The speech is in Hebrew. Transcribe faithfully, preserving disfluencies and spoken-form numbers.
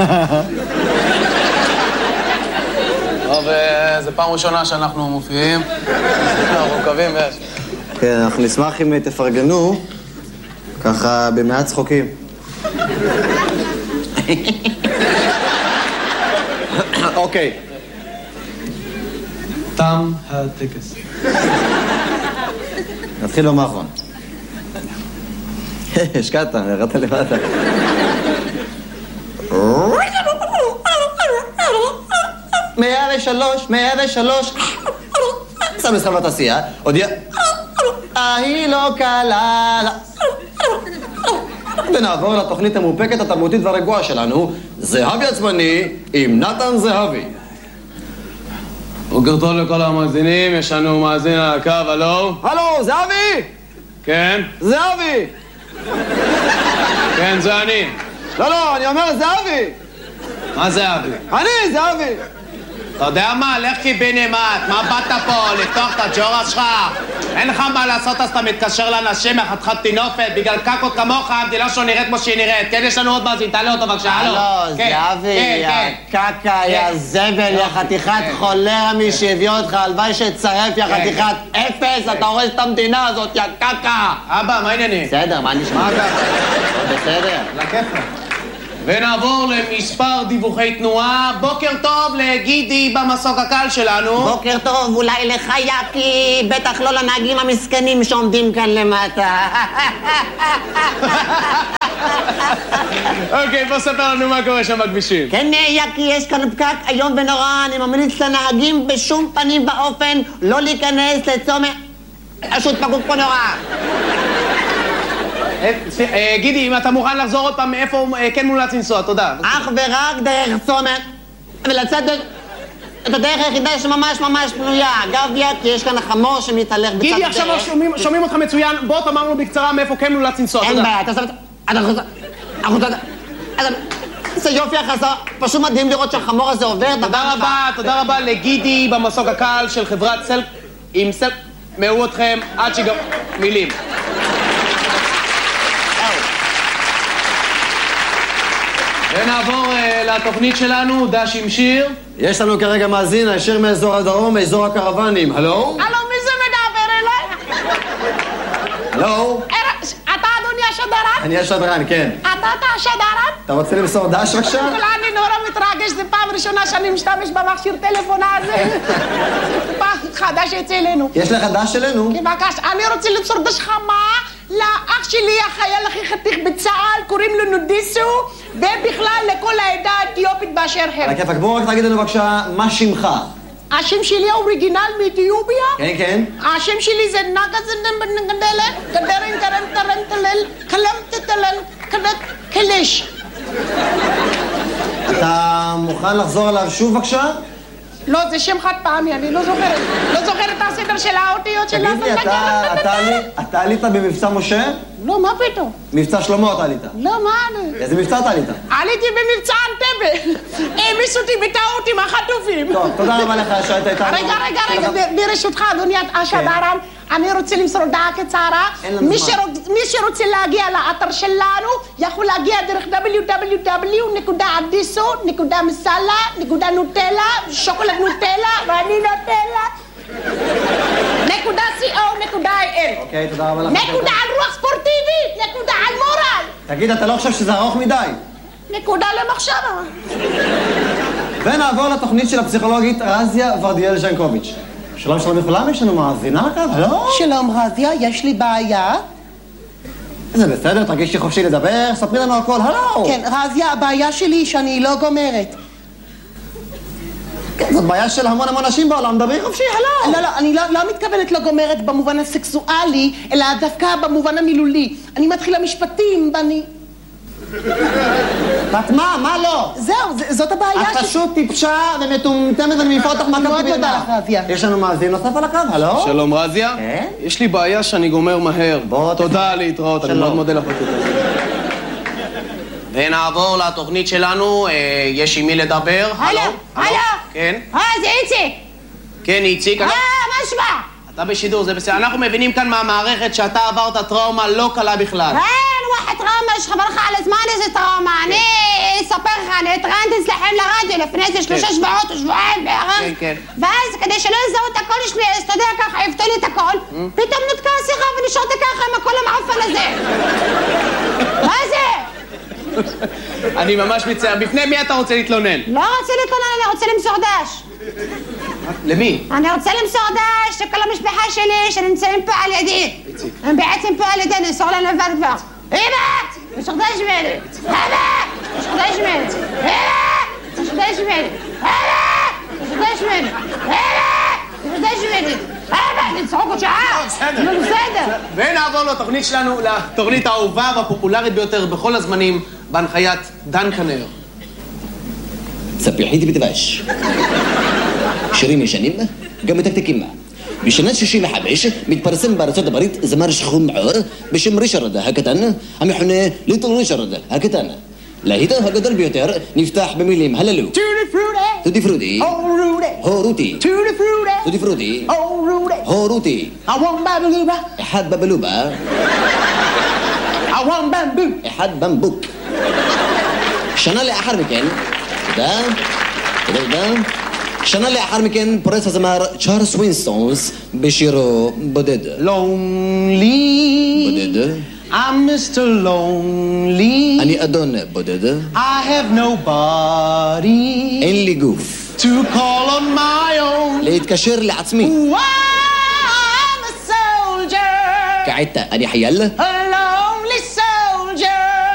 טוב, זו פעם ראשונה שאנחנו מופיעים. אנחנו מקווים ויש. כן, אנחנו נשמח אם תפרגנו, ככה במעט צחוקים. אוקיי. תם הטקס. נתחיל לו מאחרון. השקעת, הראת לבד. מאה ושלוש, מאה ושלוש. שם משחק בתעשייה, הודיע. ההיא לא קלה. ונעבור לתוכנית המאופקת, התרבותית והרגועה שלנו, זהבי עצמני עם נתן זהבי. בוקר טוב לכל המאזינים, יש לנו מאזין על הקו, הלו? הלו, זהבי! כן? זהבי! כן, זה אני. לא, לא, אני אומר זהבי! מה זהבי? אני, זהבי! אתה יודע מה? לך קיבינימט, מה באת פה? לפתוח את הג'ורה שלך? אין לך מה לעשות, אז אתה מתקשר לאנשים מהחתיכת טינופת, בגלל קקות כמוך, המדינה שלו נראית כמו שהיא נראית. כן, יש לנו עוד מאזין, תעלה אותו בבקשה, הלו. הלו, זהבי, יא קקה, יא זבל, יא חתיכת חולרה, מי שהביא אותך, הלוואי שצרף, יא חתיכת אפס, אתה הורס את המדינה הזאת, יא קקה. אבא, מה העניינים? בסדר, מה נשמע? מה ככה? בסדר. לכיפה. ונעבור למספר דיווחי תנועה. בוקר טוב לגידי במסוק הקל שלנו. בוקר טוב, אולי לך יקי, בטח לא לנהגים המסכנים שעומדים כאן למטה. אוקיי, בוא ספר לנו מה קורה שם בכבישים. כן, יקי, יש כאן פקק היום ונורא, אני ממליץ לנהגים בשום פנים ואופן לא להיכנס לצומת... פשוט פקוק פה נורא. גידי, אם אתה מוכן לחזור עוד פעם מאיפה כן מומלץ לנסוע, תודה. אך ורק דרך צומת, ולצד את הדרך היחידה שממש ממש פנויה. אגב, יקי, יש כאן החמור שמתהלך בצד הדרך. גידי, עכשיו שומעים אותך מצוין, בוא תאמר לנו בקצרה מאיפה כן מומלץ לנסוע, תודה. אין בעיה, אתה סבבה... זה יופי החזר, פשוט מדהים לראות שהחמור הזה עובר. תודה רבה, תודה רבה לגידי במסוק הקל של חברת סל... עם סל... מאו אתכם עד שגם... מילים. ונעבור לתוכנית שלנו, דש עם שיר. יש לנו כרגע מאזין, הישר מאזור הדרום, מאזור הקרוונים. הלו? הלו, מי זה מדבר אליי? הלו? אתה אדוני השדרן? אני השדרן, כן. אתה אתה השדרן? אתה רוצה למסור דש בבקשה? אני נורא מתרגש, זו פעם ראשונה שאני משתמש במכשיר טלפון הזה. פעם חדש יצא אלינו. יש לך דש אלינו? כן, בבקשה, אני רוצה למסור דש חמה לאח שלי, החייל הכי חתיך בצה"ל, קוראים לו נודיסו, ובכלל לכל העדה האתיופית באשר הם. על הכיפק, בואו רק תגיד לנו בבקשה, מה שמך? השם שלי האוריגינל מאתיופיה? כן, כן. השם שלי זה נגזנדלה, גדרן גרן טרן טלל, קלם תטלן, קדת קלש. אתה מוכן לחזור עליו שוב בבקשה? לא, זה שם חד פעמי, אני לא זוכרת. לא זוכרת את הסדר של האותיות של... תגיד לי, אתה עלית במבצע משה? לא, מה פתאום? מבצע שלמה אתה עלית. לא, מה אני? איזה מבצע אתה עלית? עליתי במבצע אנטבה. העמיסו אותי בטעות עם החטופים. טוב, תודה רבה לך שהיית איתנו. רגע, רגע, רגע, ברשותך, אדוני השדרן, אני רוצה למסור הודעה קצרה. מי שרוצה להגיע לאתר שלנו, יכול להגיע דרך דאבליו דאבליו דאבליו נקודה אדיסו נקודה מסאלה נקודה נוטלה, שוקולד נוטלה, ואני נוטלה. נקודה סי או נקודה איי אל. אוקיי, תודה רבה לך. נקודה על רוח ספורטיבית, נקודה על מורל. תגיד, אתה לא חושב שזה ארוך מדי? נקודה למחשבה. ונעבור לתוכנית של הפסיכולוגית רזיה ורדיאל ז'נקוביץ'. שלום שלום לכולם, יש לנו מאזינה כאן, הלו? שלום רזיה, יש לי בעיה. זה בסדר, תרגישי חופשי לדבר, ספרי לנו הכל, הלו! כן, רזיה, הבעיה שלי היא שאני לא גומרת. כן, זאת בעיה של המון המון אנשים בעולם, דברי חופשי, הלו! לא, לא, אני לא, לא מתכוונת לא גומרת במובן הסקסואלי, אלא דווקא במובן המילולי. אני מתחילה משפטים ואני... ואת מה? מה לא? זהו, זאת הבעיה ש... את פשוט טיפשה ומטומטמת ואני מפה אותך מכבי בינה. תודה לך, רזיה. יש לנו מאזין נוסף על הקו, הלו? שלום רזיה. כן? יש לי בעיה שאני גומר מהר. תודה להתראות, אני מאוד מודה לך. ונעבור לתוכנית שלנו, יש עם מי לדבר. הלו, הלו. כן? אה, זה איציק. כן, איציק. אה, מה שמע? אתה בשידור, זה בסדר. אנחנו מבינים כאן מהמערכת שאתה עברת טראומה לא קלה בכלל. כן, واحد غامش خبرك على زمان إذا تغامى أنا أسافر أنا تغنت تسلحين لراديو لفناس ثلاثة أسبوعات أسبوعين بعرف بس كده شلون زود تاكلش لي استوديك خايفتني تاكل بيتم نتكاسي خافني شوتك أخي ما كله معفنة زي ما زي אני ממש מצטער. בפני מי אתה רוצה להתלונן? לא רוצה להתלונן, אני רוצה למסור דש. למי? אני רוצה למסור דש לכל המשפחה שלי שנמצאים פה על ידי. הם בעצם פה על ידי, נמסור להם לבד כבר. אימא! משור דש ממני! אימא! משור דש ממני! אימא! משור דש ממני! אימא! משור דש ממני! אימא! משור דש ממני! אימא! נצחוק עוד שעה! נו בסדר! ונעבור לתוכנית שלנו, לתוכנית האהובה והפופולרית ביותר בכל הזמנים, בהנחיית דן כנר. ספיחית בדבש. שירים ישנים, גם מתקתקים. בשנת שישים וחמש מתפרסם בארצות הברית זמר שחור מעור בשם ריצ'רד הקטן, המכונה ליטל ריצ'רד הקטן. להיטו הגדול ביותר נפתח במילים הללו. טוטי פרוטי! טוטי פרוטי. הו הורותי. רוטי! טוטי פרוטי! טוטי פרוטי. הו רוטי! הורותי. I want בבלובה! אחד בבלובה. I want bamboo! אחד במבוק. שנה לאחר מכן, תודה, תודה, תודה. שנה לאחר מכן פורץ הזמר צ'ארלס ווינסטונס בשירו בודד. Lonely. בודד. I'm Mister Lonely. אני אדון בודד. I have nobody אין לי גוף. to call on my own. להתקשר לעצמי. I'm a soldier. כעת אני חייל. I'm